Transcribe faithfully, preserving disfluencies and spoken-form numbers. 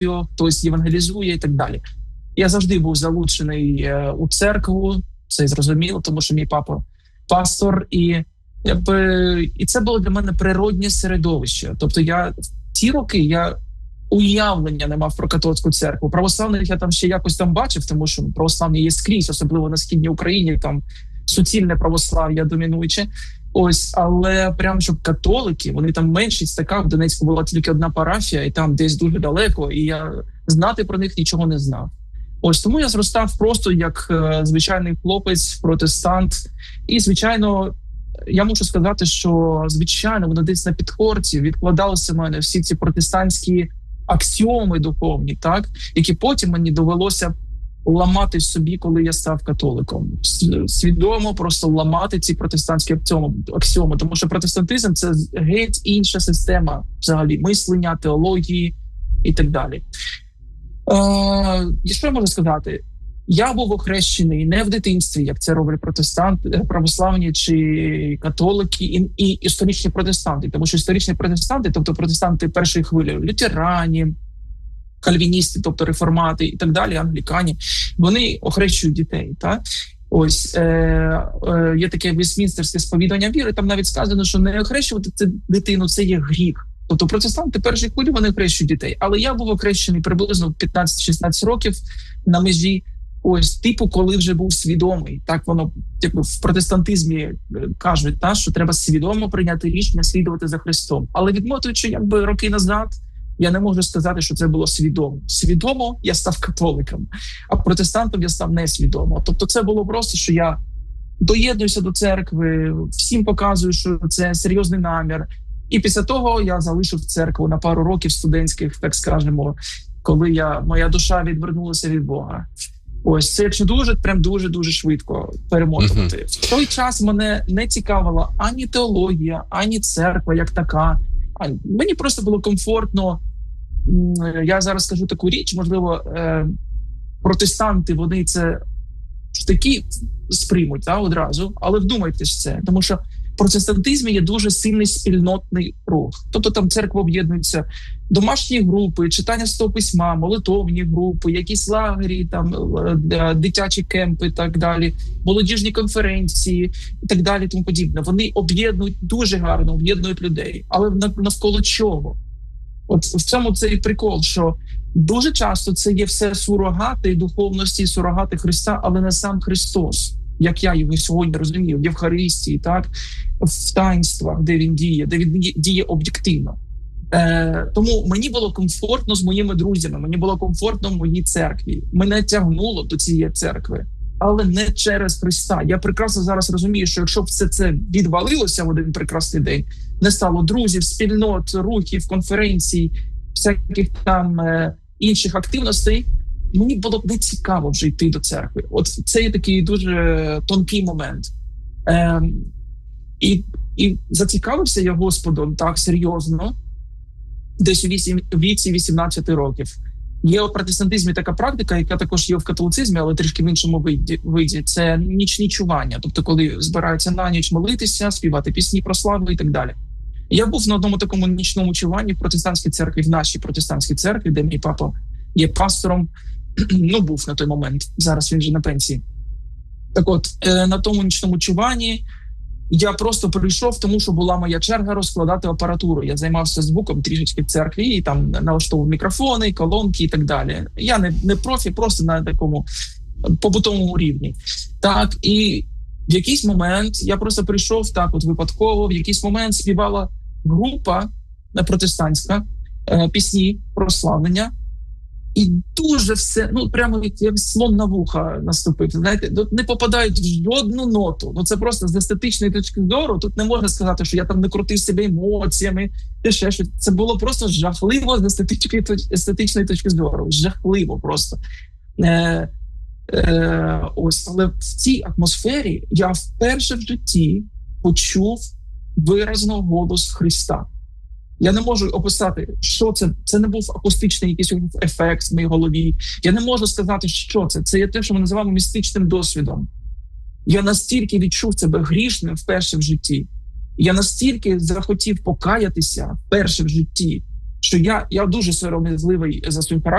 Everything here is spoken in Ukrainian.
хтось євангелізує і так далі. Я завжди був залучений е, у церкву, це зрозуміло, тому що мій папа пастор, і, якби, і це було для мене природнє середовище. Тобто я в ті роки я уявлення не мав про католицьку церкву. Православних я там ще якось там бачив, тому що православні є скрізь, особливо на Східній Україні, там суцільне православ'я домінуюче. Ось, але прям щоб католики, вони там меншість така, в Донецьку була тільки одна парафія, і там десь дуже далеко, і я знати про них нічого не знав. Ось, тому я зростав просто як е, звичайний хлопець, протестант. І, звичайно, я мушу сказати, що, звичайно, воно десь на підкорці відкладалися в мене всі ці протестантські аксіоми духовні, так, які потім мені довелося ламати в собі, коли я став католиком. Свідомо просто ламати ці протестантські аксіоми, тому що протестантизм – це геть інша система взагалі мислення, теології і так далі. Е, і що я можу сказати? Я був охрещений не в дитинстві, як це роблять протестанти, православні чи католики, і, і історичні протестанти. Тому що історичні протестанти, тобто протестанти першої хвилі, лютерані, кальвіністи, тобто реформати і так далі, англікані, вони охрещують дітей. Так? Ось е, е, є таке вестмінстерське сповідання віри, там навіть сказано, що не охрещувати це дитину – це є гріх. Тобто протестанти першої хвилі, вони охрещують дітей. Але я був охрещений приблизно в п'ятнадцять-шістнадцять років на межі, ось, типу, коли вже був свідомий. Так воно, якби в протестантизмі кажуть, та, що треба свідомо прийняти рішення слідувати за Христом. Але відмотуючи якби роки назад, я не можу сказати, що це було свідомо. Свідомо я став католиком, а протестантом я став несвідомо. Тобто це було просто, що я доєднуюся до церкви, всім показую, що це серйозний намір. І після того я залишив церкву на пару років студентських, так скажемо, коли я, моя душа відвернулася від Бога. Ось, це якщо дуже, прям дуже-дуже швидко перемотувати. Uh-huh. В той час мене не цікавила ані теологія, ані церква як така. Мені просто було комфортно. Я зараз скажу таку річ, можливо, протестанти, вони це такі сприймуть, та, одразу, але вдумайтесь це, тому що в протестантизмі є дуже сильний спільнотний рух. Тобто там церква об'єднується, домашні групи, читання Святого Письма, молитовні групи, якісь лагері, там, дитячі кемпи і так далі, молодіжні конференції і так далі, тому подібне. Вони об'єднують, дуже гарно об'єднують людей. Але навколо чого? От в цьому цей прикол, що дуже часто це є все сурогати духовності, сурогати Христа, але не сам Христос, як я його сьогодні розумію, в Євхаристії, так, в таїнствах, де він діє, де він діє об'єктивно. Е, тому мені було комфортно з моїми друзями, мені було комфортно в моїй церкві. Мене тягнуло до цієї церкви, але не через Христа. Я прекрасно зараз розумію, що якщо б все це відвалилося в один прекрасний день, не стало друзів, спільнот, рухів, конференцій, всяких там е, інших активностей, мені було б не цікаво вже йти до церкви. От це є такий дуже тонкий момент. Е, і, і зацікавився я Господом так серйозно, десь у віці вісімнадцяти років. Є у протестантизмі така практика, яка також є в католицизмі, але трішки в іншому виді. Це нічні чування. Тобто, коли збираються на ніч молитися, співати пісні про славу і так далі. Я був на одному такому нічному чуванні в протестантській церкві, в нашій протестантській церкві, де мій папа є пастором. Ну, був на той момент. Зараз він вже на пенсії. Так от, на тому нічному чуванні я просто прийшов, тому що була моя черга розкладати апаратуру. Я займався звуком трішечки в церкві, і там налаштовував мікрофони, колонки і так далі. Я не, не профі, просто на такому побутовому рівні. Так, і в якийсь момент я просто прийшов так от випадково, в якийсь момент співала група протестантська, пісні прославлення. І дуже все, ну прямо як слон на вуха наступив. Знаєте, тут не попадають в жодну ноту. Ну це просто з естетичної точки зору. Тут не можна сказати, що я там не крутив себе емоціями, чи ще щось. Це було просто жахливо з естетичної, естетичної точки зору. Жахливо просто. Е, е, ось, але в цій атмосфері я вперше в житті почув виразно голос Христа. Я не можу описати, що це. Це не був акустичний якийсь ефект в моїй голові. Я не можу сказати, що це. Це є те, що ми називаємо містичним досвідом. Я настільки відчув себе грішним вперше в житті. Я настільки захотів покаятися вперше в житті. що я, я дуже сором'язливий за свій характер.